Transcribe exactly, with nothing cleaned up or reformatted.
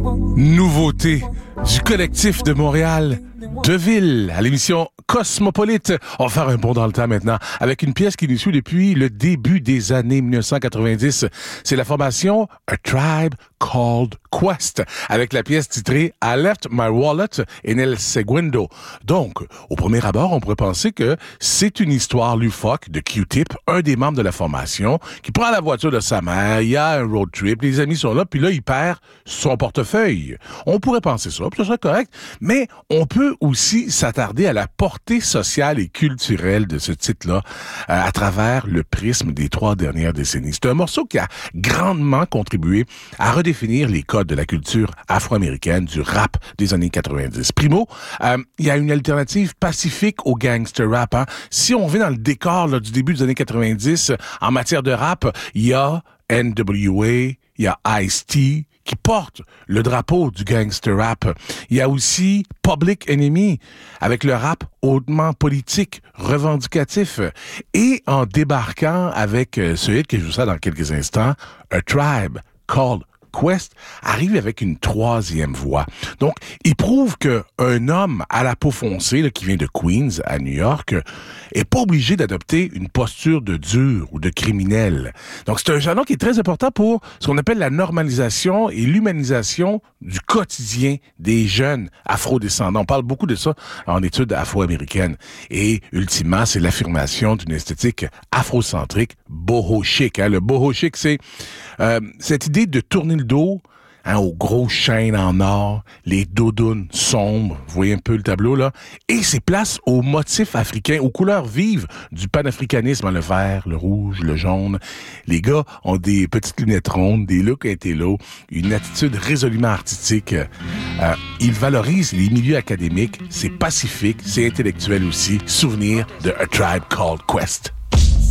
Nouveauté du collectif de Montréal, Deville, à l'émission Cosmopolite. On va faire un bond dans le temps maintenant avec une pièce qui nous suit depuis le début des années dix-neuf cent quatre-vingt-dix. C'est la formation A Tribe Called Quest avec la pièce titrée I Left My Wallet in El Segundo. Donc, au premier abord, on pourrait penser que c'est une histoire loufoque de Q-Tip, un des membres de la formation, qui prend la voiture de sa mère, il y a un road trip, les amis sont là, puis là, il perd son portefeuille. On pourrait penser ça, puis ça serait correct, mais on peut aussi s'attarder à la portée sociale et culturelle de ce titre-là euh, à travers le prisme des trois dernières décennies. C'est un morceau qui a grandement contribué à redéfinir les codes de la culture afro-américaine, du rap des années quatre-vingt-dix. Primo, euh, il y a une alternative pacifique au gangster rap. Hein. Si on vient dans le décor là, du début des années quatre-vingt-dix, en matière de rap, il y a N W A, il y a Ice-T, qui porte le drapeau du gangster rap. Il y a aussi Public Enemy, avec le rap hautement politique, revendicatif. Et en débarquant avec ce hit que je vous sais dans quelques instants, A Tribe Called Quest arrive avec une troisième voix. Donc, il prouve qu'un homme à la peau foncée, là, qui vient de Queens, à New York, est pas obligé d'adopter une posture de dur ou de criminel. Donc, c'est un jalon qui est très important pour ce qu'on appelle la normalisation et l'humanisation du quotidien des jeunes afro-descendants. On parle beaucoup de ça en études afro-américaines. Et, ultimement, c'est l'affirmation d'une esthétique afrocentrique boho chic. Hein. Le boho chic, c'est euh, cette idée de tourner le dos hein, aux grosses chaînes en or, les doudounes sombres, vous voyez un peu le tableau là, et c'est place aux motifs africains, aux couleurs vives du panafricanisme, le vert, le rouge, le jaune. Les gars ont des petites lunettes rondes, des looks intello, une attitude résolument artistique. Euh, ils valorisent les milieux académiques, c'est pacifique, c'est intellectuel aussi. Souvenir de A Tribe Called Quest.